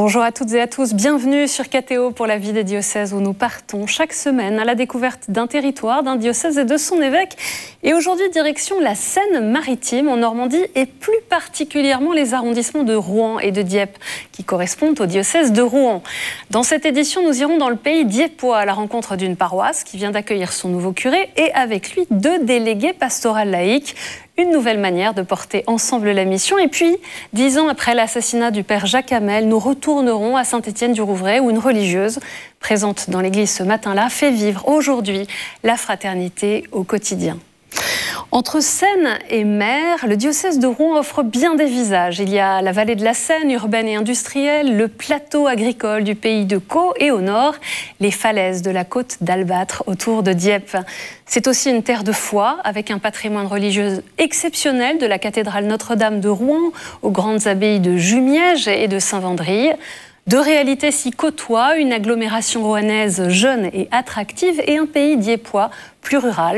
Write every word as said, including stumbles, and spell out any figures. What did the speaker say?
Bonjour à toutes et à tous, bienvenue sur K T O pour la vie des diocèses où nous partons chaque semaine à la découverte d'un territoire, d'un diocèse et de son évêque. Et aujourd'hui, direction la Seine-Maritime en Normandie et plus particulièrement les arrondissements de Rouen et de Dieppe qui correspondent au diocèse de Rouen. Dans cette édition, nous irons dans le pays dieuppois à la rencontre d'une paroisse qui vient d'accueillir son nouveau curé et avec lui deux délégués pastoraux laïcs. Une nouvelle manière de porter ensemble la mission. Et puis, dix ans après l'assassinat du père Jacques Hamel, nous retournerons à Saint-Étienne-du-Rouvray où une religieuse, présente dans l'église ce matin-là, fait vivre aujourd'hui la fraternité au quotidien. Entre Seine et mer, le diocèse de Rouen offre bien des visages. Il y a la vallée de la Seine, urbaine et industrielle, le plateau agricole du pays de Caux et au nord, les falaises de la côte d'Albâtre autour de Dieppe. C'est aussi une terre de foi avec un patrimoine religieux exceptionnel de la cathédrale Notre-Dame de Rouen aux grandes abbayes de Jumièges et de Saint-Wandrille. Deux réalités s'y côtoient, une agglomération rouennaise jeune et attractive et un pays dieuppois plus rural,